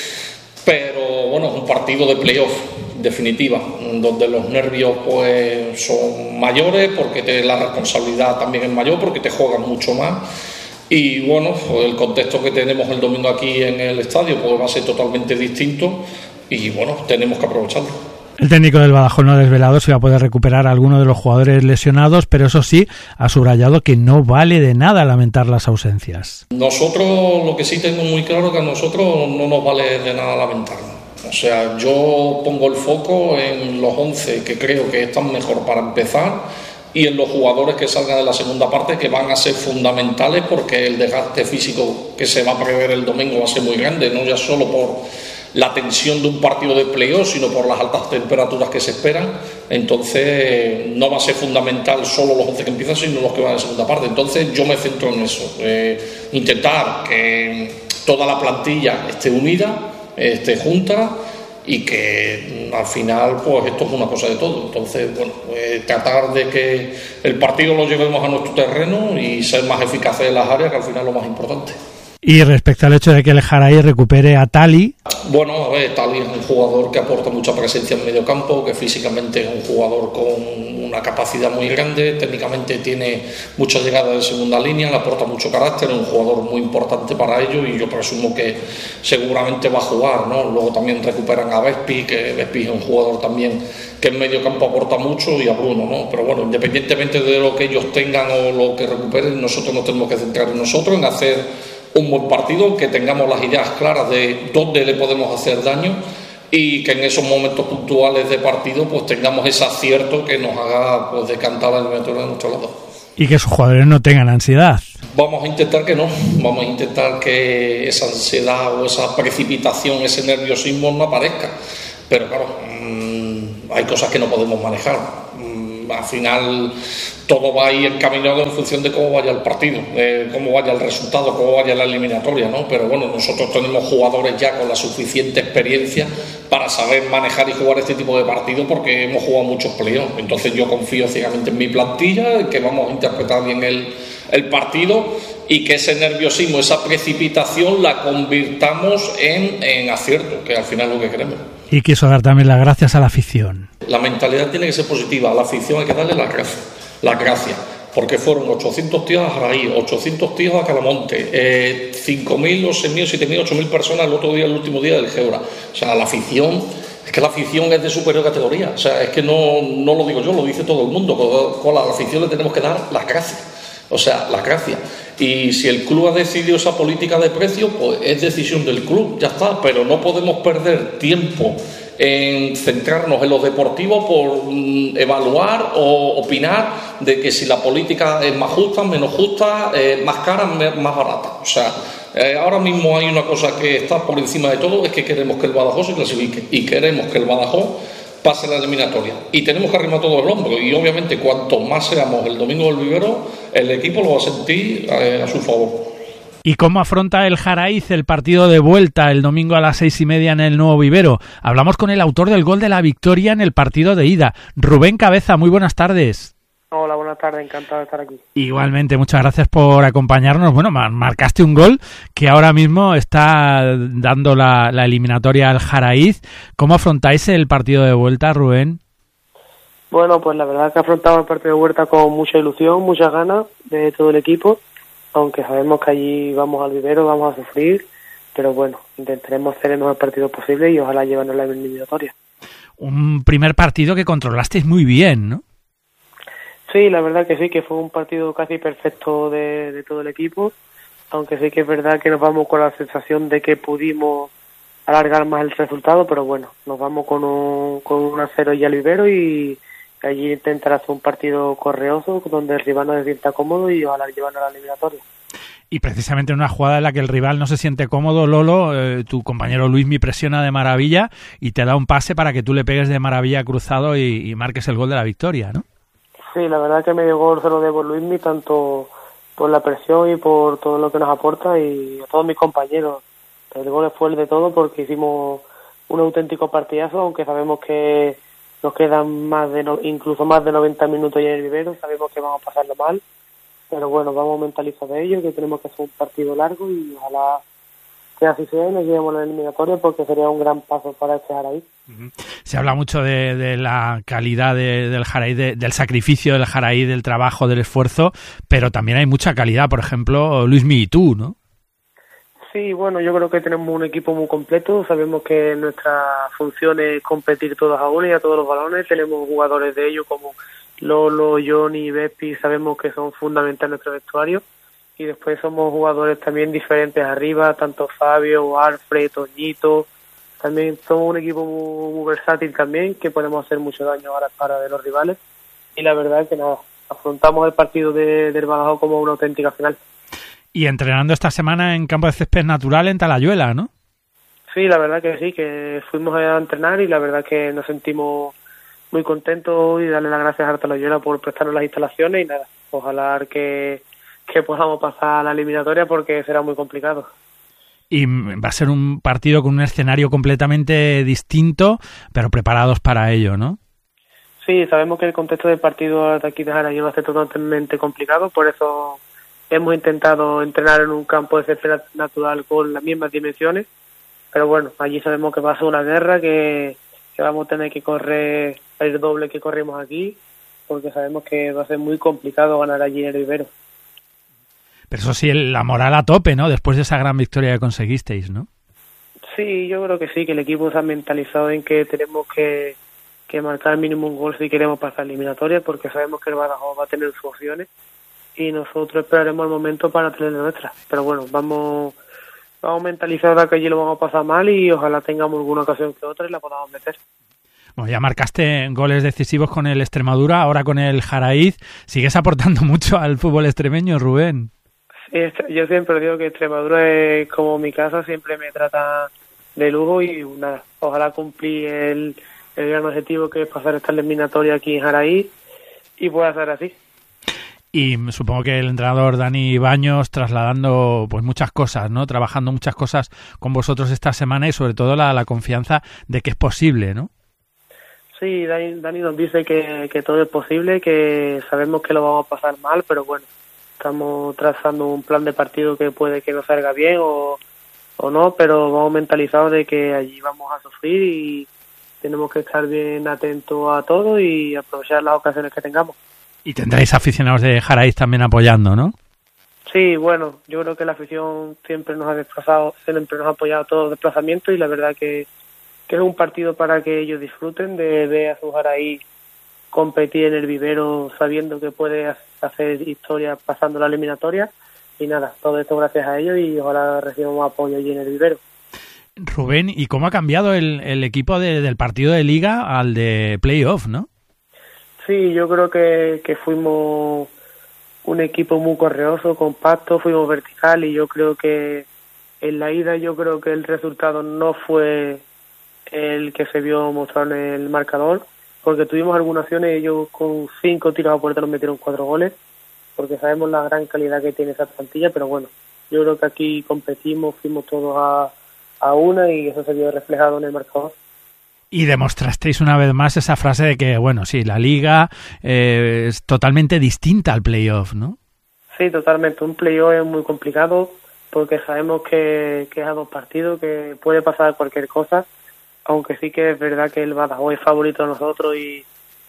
Pero bueno, es un partido de playoff, definitiva, donde los nervios pues son mayores, porque te, la responsabilidad también es mayor, porque te juegan mucho más. Y bueno, pues el contexto que tenemos el domingo aquí en el estadio pues va a ser totalmente distinto y bueno, tenemos que aprovecharlo. El técnico del Badajoz no ha desvelado si va a poder recuperar a alguno de los jugadores lesionados, pero eso sí, ha subrayado que no vale de nada lamentar las ausencias. Nosotros, lo que sí tengo muy claro, que a nosotros no nos vale de nada lamentarlo. O sea, yo pongo el foco en los once que creo que están mejor para empezar y en los jugadores que salgan de la segunda parte, que van a ser fundamentales porque el desgaste físico que se va a prever el domingo va a ser muy grande, no ya solo por la tensión de un partido de playoff, sino por las altas temperaturas que se esperan. Entonces no va a ser fundamental solo los once que empiezan, sino los que van en segunda parte. Entonces yo me centro en eso, eh, intentar que toda la plantilla esté unida, esté junta y que al final pues esto es una cosa de todo. Entonces bueno, eh, tratar de que el partido lo llevemos a nuestro terreno y ser más eficaces en las áreas, que al final es lo más importante. Y respecto al hecho de que el Jaraí recupere a Tali. Bueno, a ver, Tali es un jugador que aporta mucha presencia en medio campo, que físicamente es un jugador con una capacidad muy grande, técnicamente tiene muchas llegadas de segunda línea, le aporta mucho carácter, es un jugador muy importante para ellos y yo presumo que seguramente va a jugar, ¿no? Luego también recuperan a Vespi, que Vespi es un jugador también que en medio campo aporta mucho, y a Bruno, ¿no? Pero bueno, independientemente de lo que ellos tengan o lo que recuperen, nosotros nos tenemos que centrar en nosotros, en hacer un buen partido, que tengamos las ideas claras de dónde le podemos hacer daño y que en esos momentos puntuales de partido pues tengamos ese acierto que nos haga pues decantar la eliminatoria de nuestro lado. Y que sus jugadores no tengan ansiedad. Vamos a intentar que no, vamos a intentar que esa ansiedad o esa precipitación, ese nerviosismo no aparezca, pero claro, mmm, hay cosas que no podemos manejar. Mmm, al final todo va a ir encaminado en función de cómo vaya el partido, eh, cómo vaya el resultado, cómo vaya la eliminatoria, ¿no? Pero bueno, nosotros tenemos jugadores ya con la suficiente experiencia para saber manejar y jugar este tipo de partidos porque hemos jugado muchos playoffs. Entonces yo confío ciegamente en mi plantilla, en que vamos a interpretar bien el, el partido y que ese nerviosismo, esa precipitación la convirtamos en, en acierto, que al final es lo que queremos. Y quiso dar también las gracias a la afición. La mentalidad tiene que ser positiva, a la afición hay que darle las gracias. Las gracias, porque fueron ochocientos tíos a Jaraí, ochocientos tíos a Calamonte, eh, cinco mil o seis mil, siete mil, ocho mil personas el otro día, el último día del Geura. O sea, la afición, es que la afición es de superior categoría. O sea, es que no, no lo digo yo, lo dice todo el mundo. Con, con la afición le tenemos que dar las gracias. O sea, las gracias. Y si el club ha decidido esa política de precio, pues es decisión del club, ya está. Pero no podemos perder tiempo en centrarnos en lo deportivo por mm, evaluar o opinar de que si la política es más justa, menos justa, eh, más cara, más barata. O sea, eh, ahora mismo hay una cosa que está por encima de todo, es que queremos que el Badajoz se clasifique y queremos que el Badajoz pase la eliminatoria. Y tenemos que arrimar todo el hombro y obviamente cuanto más seamos el domingo del Vivero, el equipo lo va a sentir eh, a su favor. ¿Y cómo afronta el Jaraiz el partido de vuelta el domingo a las seis y media en el Nuevo Vivero? Hablamos con el autor del gol de la victoria en el partido de ida, Rubén Cabeza. Muy buenas tardes. Hola, buenas tardes, encantado de estar aquí. Igualmente, muchas gracias por acompañarnos. Bueno, marcaste un gol que ahora mismo está dando la, la eliminatoria al Jaraiz. ¿Cómo afrontáis el partido de vuelta, Rubén? Bueno, pues la verdad que afrontamos el partido de vuelta con mucha ilusión, muchas ganas de todo el equipo. Aunque sabemos que allí vamos al vivero, vamos a sufrir, pero bueno, intentaremos hacer el mejor partido posible y ojalá llevarnos la eliminatoria. Un primer partido que controlasteis muy bien, ¿no? Sí, la verdad que sí, que fue un partido casi perfecto de, de todo el equipo, aunque sí que es verdad que nos vamos con la sensación de que pudimos alargar más el resultado, pero bueno, nos vamos con un, con un a cero ya al vivero y allí intentar hacer un partido correoso donde el rival no se sienta cómodo y ojalá llevarnos a la eliminatoria. Y precisamente en una jugada en la que el rival no se siente cómodo, Lolo, eh, tu compañero Luismi presiona de maravilla y te da un pase para que tú le pegues de maravilla cruzado y, y marques el gol de la victoria, ¿no? Sí, la verdad que medio gol se lo debo a Luismi, tanto por la presión y por todo lo que nos aporta y a todos mis compañeros. El gol fue el de todo porque hicimos un auténtico partidazo, aunque sabemos que nos quedan más de no, incluso más de noventa minutos ya en el vivero, sabemos que vamos a pasarlo mal, pero bueno, vamos mentalizados de ello, que tenemos que hacer un partido largo y ojalá que así sea y nos llevemos a la eliminatoria porque sería un gran paso para este Jaraiz. Uh-huh. Se habla mucho de, de la calidad de, del Jaraiz, de, del sacrificio del Jaraiz, del trabajo, del esfuerzo, pero también hay mucha calidad, por ejemplo, Luismi y tú, ¿no? Sí, bueno, yo creo que tenemos un equipo muy completo, sabemos que nuestra función es competir todos a uno y a todos los balones, tenemos jugadores de ellos como Lolo, Johnny, Bespi, sabemos que son fundamentales en nuestro vestuario y después somos jugadores también diferentes arriba, tanto Fabio, Alfred, Toñito, también somos un equipo muy, muy versátil también, que podemos hacer mucho daño a la cara de los rivales y la verdad es que nada, afrontamos el partido de, del Badajoz como una auténtica final. Y entrenando esta semana en campo de césped natural en Talayuela, ¿no? Sí, la verdad que sí, que fuimos a entrenar y la verdad que nos sentimos muy contentos y darle las gracias a Talayuela por prestarnos las instalaciones y nada, ojalá que, que podamos pasar a la eliminatoria porque será muy complicado. Y va a ser un partido con un escenario completamente distinto, pero preparados para ello, ¿no? Sí, sabemos que el contexto del partido de aquí de Jaraiz va a ser totalmente complicado, por eso hemos intentado entrenar en un campo de césped natural con las mismas dimensiones, pero bueno, allí sabemos que va a ser una guerra, que, que vamos a tener que correr el doble que corrimos aquí, porque sabemos que va a ser muy complicado ganar allí en el vivero. Pero eso sí, la moral a tope, ¿no? Después de esa gran victoria que conseguisteis, ¿no? Sí, yo creo que sí, que el equipo se ha mentalizado en que tenemos que, que marcar mínimo un gol si queremos pasar eliminatoria, porque sabemos que el Badajoz va a tener sus opciones y nosotros esperaremos el momento para tener nuestra. Pero bueno, vamos vamos mentalizados de que allí lo vamos a pasar mal y ojalá tengamos alguna ocasión que otra y la podamos meter. Bueno, ya marcaste goles decisivos con el Extremadura, ahora con el Jaraíz. ¿Sigues aportando mucho al fútbol extremeño, Rubén? Sí, yo siempre digo que Extremadura es como mi casa, siempre me trata de lujo y nada, ojalá cumplir el, el gran objetivo que es pasar esta eliminatoria aquí en Jaraíz y pueda ser así. Y supongo que el entrenador Dani Baños trasladando pues muchas cosas, ¿no? Trabajando muchas cosas con vosotros esta semana y sobre todo la, la confianza de que es posible, ¿no? Sí, Dani, Dani nos dice que, que todo es posible, que sabemos que lo vamos a pasar mal, pero bueno, estamos trazando un plan de partido que puede que no salga bien o, o no, pero vamos mentalizados de que allí vamos a sufrir y tenemos que estar bien atentos a todo y aprovechar las ocasiones que tengamos. Y tendréis aficionados de Jaraíz también apoyando, ¿no? Sí, bueno, yo creo que la afición siempre nos ha desplazado, siempre nos ha apoyado todos los desplazamientos y la verdad que que es un partido para que ellos disfruten de ver a su Jaraíz competir en el vivero sabiendo que puede hacer historia pasando la eliminatoria y nada, todo esto gracias a ellos y ojalá recibamos apoyo allí en el vivero. Rubén, ¿y cómo ha cambiado el, el equipo de, del partido de Liga al de Playoff, no? Sí, yo creo que, que fuimos un equipo muy correoso, compacto, fuimos vertical y yo creo que en la ida yo creo que el resultado no fue el que se vio mostrado en el marcador, porque tuvimos algunas acciones y ellos con cinco tiros a puerta nos metieron cuatro goles, porque sabemos la gran calidad que tiene esa plantilla, pero bueno, yo creo que aquí competimos, fuimos todos a, a una y eso se vio reflejado en el marcador. Y demostrasteis una vez más esa frase de que, bueno, sí, la Liga eh, es totalmente distinta al playoff, ¿no? Sí, totalmente. Un playoff es muy complicado porque sabemos que, que es a dos partidos, que puede pasar cualquier cosa, aunque sí que es verdad que el Badajoz es favorito de nosotros y,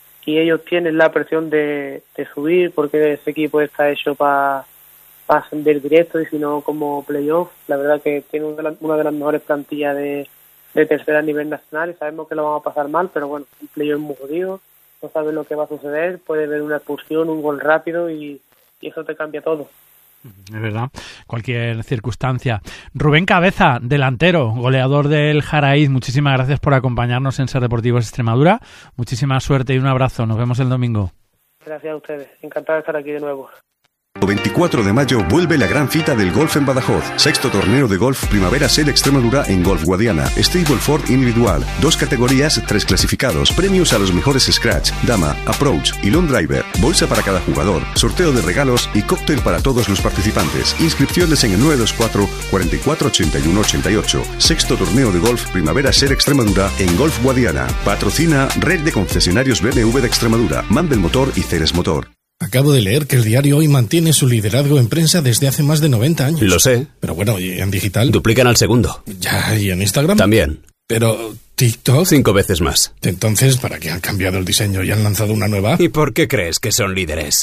y ellos tienen la presión de, de subir porque ese equipo está hecho para pa ascender directo y si no como playoff. La verdad que tiene una de, la, una de las mejores plantillas de, de tercera a nivel nacional y sabemos que lo vamos a pasar mal, pero bueno, un playoff es muy jodido, no sabes lo que va a suceder, puede haber una expulsión, un gol rápido y, y eso te cambia todo. Es verdad, cualquier circunstancia. Rubén Cabeza, delantero, goleador del Jaraíz, muchísimas gracias por acompañarnos en Ser Deportivos Extremadura. Muchísima suerte y un abrazo. Nos vemos el domingo. Gracias a ustedes. Encantado de estar aquí de nuevo. El veinticuatro de mayo vuelve la gran cita del golf en Badajoz. Sexto torneo de golf Primavera Sel Extremadura en Golf Guadiana. Stableford individual. Dos categorías, tres clasificados. Premios a los mejores scratch, dama, approach y long driver. Bolsa para cada jugador. Sorteo de regalos y cóctel para todos los participantes. Inscripciones en el nueve dos cuatro, cuatro cuatro, ocho uno ocho ocho. Sexto torneo de golf Primavera Sel Extremadura en Golf Guadiana. Patrocina Red de Concesionarios B M W de Extremadura. Mandel Motor y Ceres Motor. Acabo de leer que el diario Hoy mantiene su liderazgo en prensa desde hace más de noventa años. Lo sé. Pero bueno, ¿y en digital? Duplican al segundo. Ya, ¿y en Instagram? También. Pero TikTok... Cinco veces más. Entonces, ¿para qué han cambiado el diseño y han lanzado una nueva? ¿Y por qué crees que son líderes?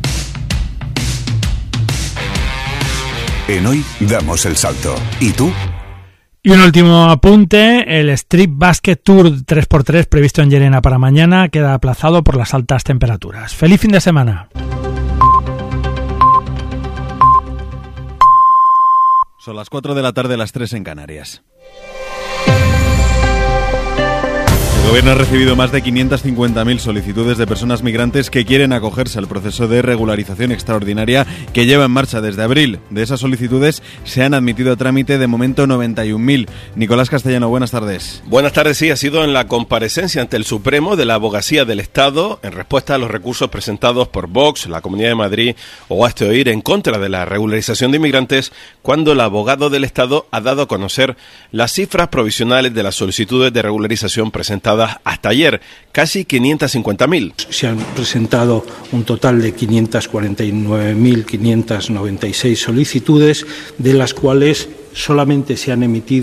En Hoy damos el salto. ¿Y tú? Y un último apunte, el Street Basket Tour tres por tres previsto en Llerena para mañana queda aplazado por las altas temperaturas. ¡Feliz fin de semana! Son las cuatro de la tarde, las tres en Canarias. El Gobierno ha recibido más de quinientas cincuenta mil solicitudes de personas migrantes que quieren acogerse al proceso de regularización extraordinaria que lleva en marcha desde abril. De esas solicitudes se han admitido a trámite de momento noventa y un mil. Nicolás Castellano, buenas tardes. Buenas tardes, sí, ha sido en la comparecencia ante el Supremo de la Abogacía del Estado en respuesta a los recursos presentados por Vox, la Comunidad de Madrid o Hazte Oír en contra de la regularización de inmigrantes, cuando el abogado del Estado ha dado a conocer las cifras provisionales de las solicitudes de regularización presentadas hasta ayer, casi quinientas cincuenta mil. Se han presentado un total de quinientas cuarenta y nueve mil quinientas noventa y seis solicitudes, de las cuales solamente se han emitido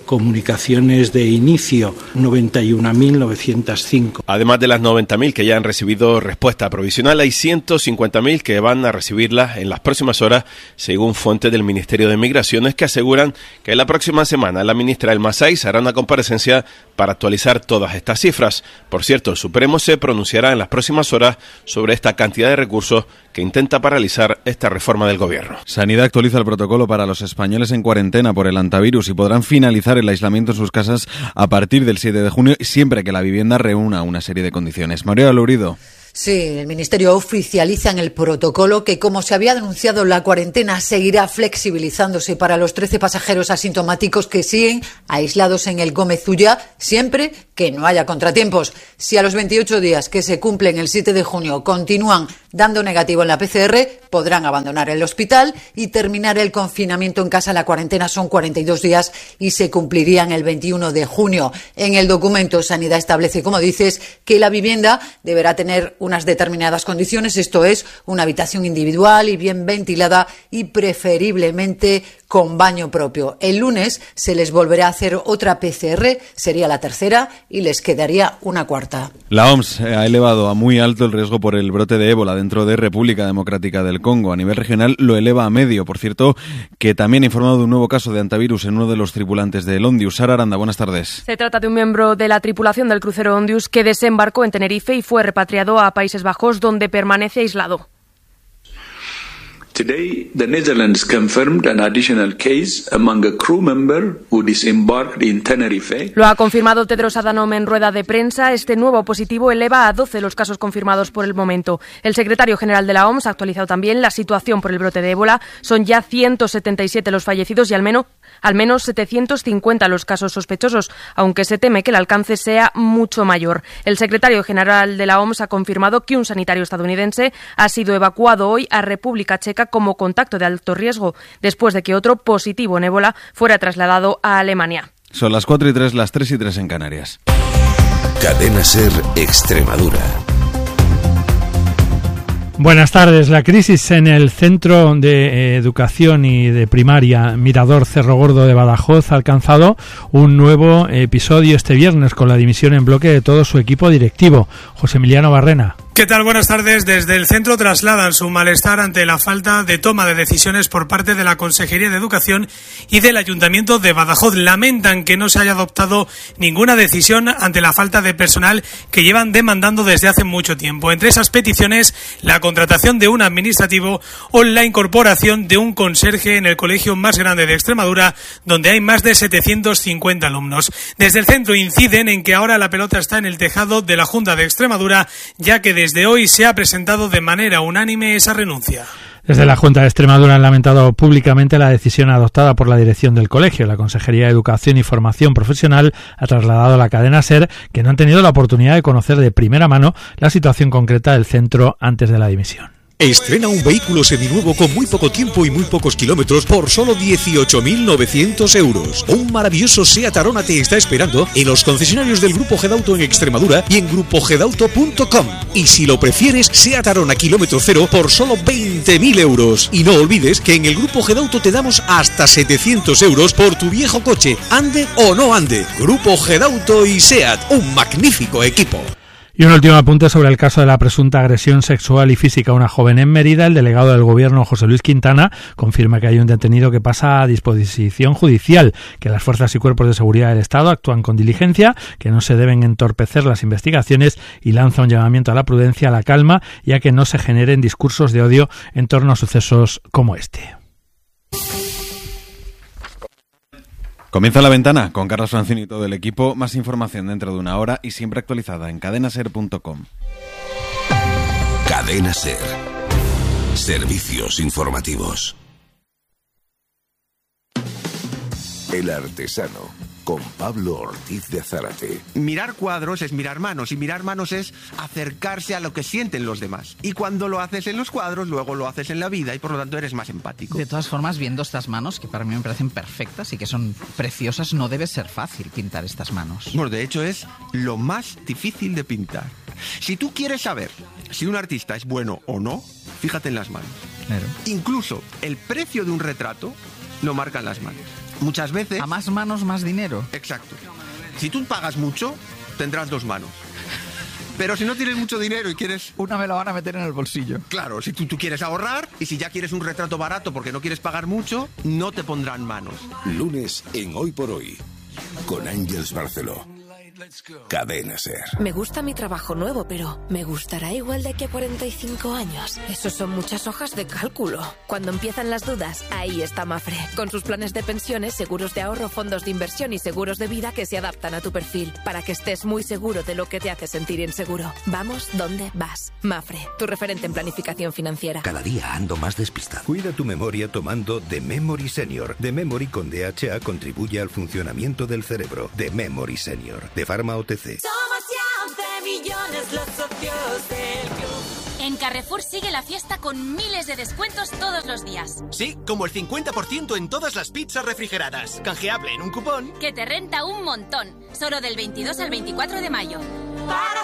comunicaciones de inicio, noventa y un mil novecientos cinco. Además de las noventa mil que ya han recibido respuesta provisional, hay ciento cincuenta mil que van a recibirla en las próximas horas, según fuentes del Ministerio de Migraciones, que aseguran que la próxima semana la ministra Elma Sáiz hará una comparecencia para actualizar todas estas cifras. Por cierto, el Supremo se pronunciará en las próximas horas sobre esta cantidad de recursos que intenta paralizar esta reforma del gobierno. Sanidad actualiza el protocolo para los españoles en cuarentena por el hantavirus y podrán finalizar el aislamiento en sus casas a partir del siete de junio, siempre que la vivienda reúna una serie de condiciones. María Lourido. Sí, el Ministerio oficializa en el protocolo que, como se había denunciado, la cuarentena seguirá flexibilizándose para los trece pasajeros asintomáticos que siguen aislados en el Gómez Ulla, siempre que no haya contratiempos. Si a los veintiocho días que se cumplen el siete de junio continúan dando negativo en la P C R, podrán abandonar el hospital y terminar el confinamiento en casa. La cuarentena son cuarenta y dos días y se cumplirían el veintiuno de junio. En el documento, Sanidad establece, como dices, que la vivienda deberá tener unas determinadas condiciones, esto es, una habitación individual y bien ventilada y preferiblemente con baño propio. El lunes se les volverá a hacer otra P C R, sería la tercera, y les quedaría una cuarta. La O M S ha elevado a muy alto el riesgo por el brote de ébola dentro de República Democrática del Congo. A nivel regional lo eleva a medio. Por cierto, que también ha informado de un nuevo caso de hantavirus en uno de los tripulantes del Ondius. Sara Aranda, buenas tardes. Se trata de un miembro de la tripulación del crucero Ondius que desembarcó en Tenerife y fue repatriado a Países Bajos, donde permanece aislado. Today, the Netherlands confirmed an additional case among a crew member who disembarked in Tenerife. Lo ha confirmado Tedros Adhanom en rueda de prensa. Este nuevo positivo eleva a doce los casos confirmados por el momento. El secretario general de la O M S ha actualizado también la situación por el brote de ébola. Son ya ciento setenta y siete los fallecidos y al menos, al menos setecientos cincuenta los casos sospechosos, aunque se teme que el alcance sea mucho mayor. El secretario general de la O M S ha confirmado que un sanitario estadounidense ha sido evacuado hoy a República Checa como contacto de alto riesgo, después de que otro positivo en ébola fuera trasladado a Alemania. Son las cuatro y tres, las tres y tres en Canarias. Cadena SER Extremadura. Buenas tardes. La crisis en el Centro de Educación y de Primaria Mirador Cerro Gordo de Badajoz ha alcanzado un nuevo episodio este viernes con la dimisión en bloque de todo su equipo directivo. José Emiliano Barrena. ¿Qué tal? Buenas tardes. Desde el centro trasladan su malestar ante la falta de toma de decisiones por parte de la Consejería de Educación y del Ayuntamiento de Badajoz. Lamentan que no se haya adoptado ninguna decisión ante la falta de personal que llevan demandando desde hace mucho tiempo. Entre esas peticiones, la contratación de un administrativo o la incorporación de un conserje en el colegio más grande de Extremadura, donde hay más de setecientos cincuenta alumnos. Desde el centro inciden en que ahora la pelota está en el tejado de la Junta de Extremadura, ya que de Desde hoy se ha presentado de manera unánime esa renuncia. Desde la Junta de Extremadura han lamentado públicamente la decisión adoptada por la dirección del colegio. La Consejería de Educación y Formación Profesional ha trasladado a la cadena SER que no han tenido la oportunidad de conocer de primera mano la situación concreta del centro antes de la dimisión. Estrena un vehículo seminuevo con muy poco tiempo y muy pocos kilómetros por solo dieciocho mil novecientos euros. Un maravilloso SEAT Arona te está esperando en los concesionarios del Grupo Gedauto en Extremadura y en grupo gedauto punto com. Y si lo prefieres, SEAT Arona kilómetro cero por solo veinte mil euros. Y no olvides que en el Grupo Gedauto te damos hasta setecientos euros por tu viejo coche, ande o no ande. Grupo Gedauto y SEAT, un magnífico equipo. Y un último apunte sobre el caso de la presunta agresión sexual y física a una joven en Mérida. El delegado del Gobierno, José Luis Quintana, confirma que hay un detenido que pasa a disposición judicial, que las fuerzas y cuerpos de seguridad del Estado actúan con diligencia, que no se deben entorpecer las investigaciones y lanza un llamamiento a la prudencia, a la calma, ya que no se generen discursos de odio en torno a sucesos como este. Comienza La Ventana con Carlos Francini y todo el equipo. Más información dentro de una hora y siempre actualizada en cadena ser punto com. Cadena SER. Servicios informativos. El Artesano, con Pablo Ortiz de Zárate. Mirar cuadros es mirar manos, y mirar manos es acercarse a lo que sienten los demás. Y cuando lo haces en los cuadros, luego lo haces en la vida, y por lo tanto eres más empático. De todas formas, viendo estas manos, que para mí me parecen perfectas y que son preciosas, no debe ser fácil pintar estas manos. Bueno, de hecho es lo más difícil de pintar. Si tú quieres saber si un artista es bueno o no, fíjate en las manos. Claro. Incluso el precio de un retrato lo marcan las manos. muchas veces... A más manos, más dinero. Exacto. Si tú pagas mucho, tendrás dos manos. Pero si no tienes mucho dinero y quieres... Una me la van a meter en el bolsillo. Claro, si tú, tú quieres ahorrar y si ya quieres un retrato barato porque no quieres pagar mucho, no te pondrán manos. Lunes en Hoy por Hoy, con Ángeles Barceló. Cadena Ser. Me gusta mi trabajo nuevo, pero ¿me gustará igual de aquí a cuarenta y cinco años? Esos son muchas hojas de cálculo. Cuando empiezan las dudas, ahí está Mafre, con sus planes de pensiones, seguros de ahorro, fondos de inversión y seguros de vida que se adaptan a tu perfil, para que estés muy seguro de lo que te hace sentir inseguro. Vamos donde vas. Mafre, tu referente en planificación financiera. Cada día ando más despistado. Cuida tu memoria tomando The Memory Senior. The Memory con D H A contribuye al funcionamiento del cerebro. The Memory Senior, de Pharma O T C. Somos ya once millones los socios del club. En Carrefour sigue la fiesta con miles de descuentos todos los días. Sí, como el cincuenta por ciento en todas las pizzas refrigeradas. Canjeable en un cupón que te renta un montón. Solo del veintidós al veinticuatro de mayo. Para